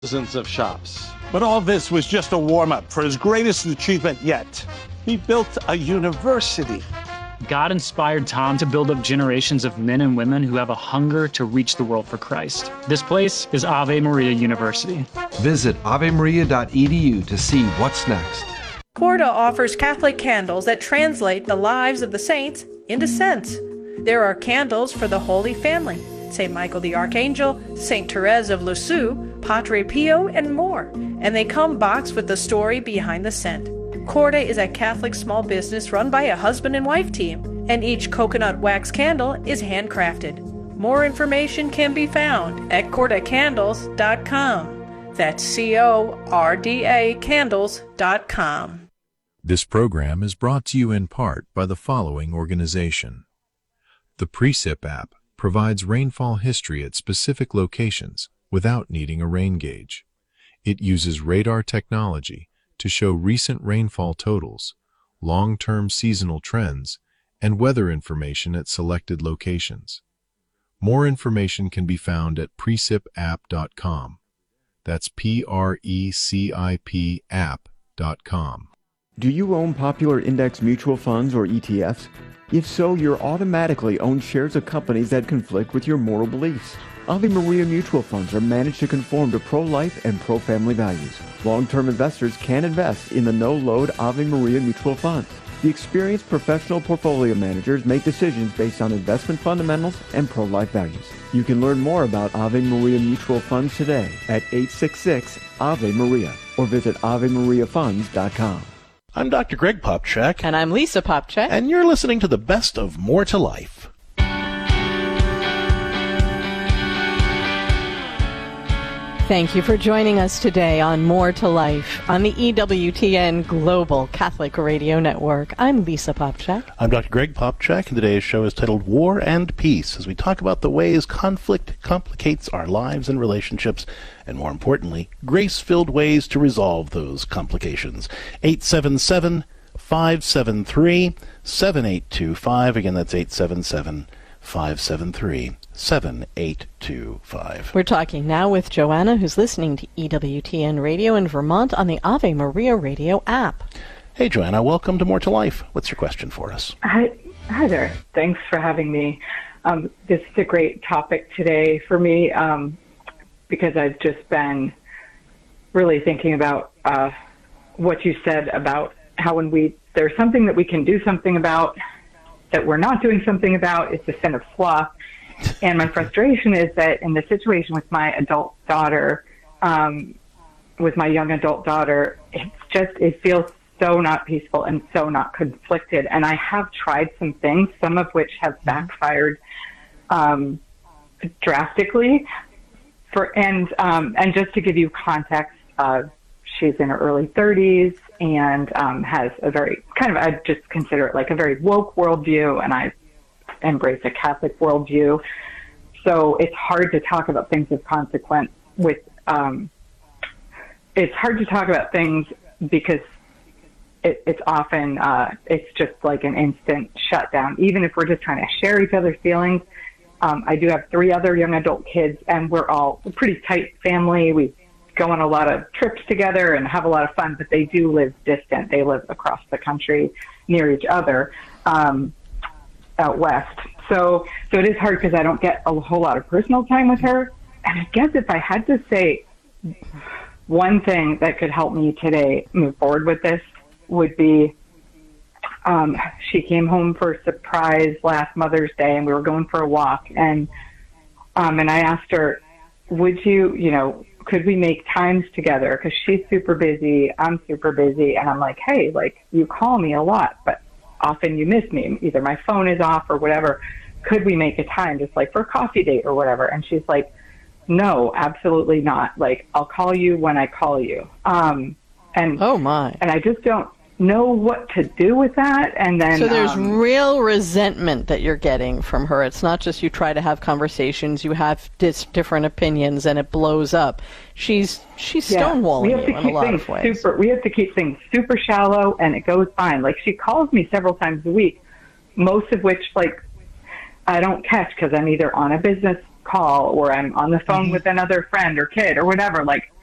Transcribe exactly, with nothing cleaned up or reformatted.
Dozens of shops. But all this was just a warm-up for his greatest achievement yet. He built a university. God inspired Tom to build up generations of men and women who have a hunger to reach the world for Christ. This place is Ave Maria University. Visit ave maria dot e d u to see what's next. Corda offers Catholic candles that translate the lives of the saints into scents. There are candles for the Holy Family, Saint Michael the Archangel, Saint Therese of Lisieux, Padre Pio, and more. And they come boxed with the story behind the scent. Corda is a Catholic small business run by a husband and wife team, and each coconut wax candle is handcrafted. More information can be found at corda candles dot com. That's C O R D A candles dot com. This program is brought to you in part by the following organization. The Precip app provides rainfall history at specific locations without needing a rain gauge. It uses radar technology to show recent rainfall totals, long-term seasonal trends, and weather information at selected locations. More information can be found at precip app dot com. That's P R E C I P app dot com. Do you own popular index mutual funds or E T Fs? If so, you're automatically own shares of companies that conflict with your moral beliefs. Ave Maria mutual funds are managed to conform to pro-life and pro-family values. Long-term investors can invest in the no-load Ave Maria mutual funds. The experienced professional portfolio managers make decisions based on investment fundamentals and pro-life values. You can learn more about Ave Maria mutual funds today at eight six six Ave Maria or visit ave maria funds dot com. I'm Doctor Greg Popchak. And I'm Lisa Popchak. And you're listening to the best of More to Life. Thank you for joining us today on More to Life on the E W T N Global Catholic Radio Network. I'm Lisa Popchak. I'm Doctor Greg Popchak, and today's show is titled War and Peace, as we talk about the ways conflict complicates our lives and relationships, and more importantly, grace-filled ways to resolve those complications. eight seven seven, five seven three, seven eight two five. Again, that's eight seven seven, five seven three, seven eight two five. We're talking now with Joanna, who's listening to E W T N Radio in Vermont on the Ave Maria Radio app. Hey, Joanna, welcome to More to Life. What's your question for us? Hi, hi there. Thanks for having me. Um, this is a great topic today for me um, because I've just been really thinking about uh, what you said about how when we there's something that we can do something about that we're not doing something about, it's a sin of sloth. And my frustration is that in the situation with my adult daughter, um, with my young adult daughter, it's just, it feels so not peaceful and so not conflicted. And I have tried some things, some of which have backfired um, drastically. For and um, and just to give you context, uh, she's in her early thirties and um, has a very kind of, I just consider it like a very woke worldview, and I embrace a Catholic worldview. So it's hard to talk about things of consequence with, um, it's hard to talk about things because it, it's often, uh, it's just like an instant shutdown, even if we're just trying to share each other's feelings. Um, I do have three other young adult kids, and we're all a pretty tight family. We go on a lot of trips together and have a lot of fun, but they do live distant. They live across the country near each other, um, out west. So, so it is hard because I don't get a whole lot of personal time with her. And I guess if I had to say one thing that could help me today move forward with this would be, um, she came home for a surprise last Mother's Day, and we were going for a walk. And, um, and I asked her, would you, you know, could we make times together? Because she's super busy, I'm super busy, and I'm like, hey, like, you call me a lot, but often you miss me. Either my phone is off or whatever. Could we make a time just like for a coffee date or whatever? And she's like, no, absolutely not. Like, I'll call you when I call you. Um, and oh my! And I just don't know what to do with that. And then so there's um, real resentment that you're getting from her. It's not just you try to have conversations, you have dis- different opinions, and it blows up. She's she's stonewalling yeah, you in a lot of ways. Super, we have to keep things super shallow, and it goes fine. Like, she calls me several times a week, most of which, like, I don't catch because I'm either on a business call or I'm on the phone mm-hmm. with another friend or kid or whatever. Like,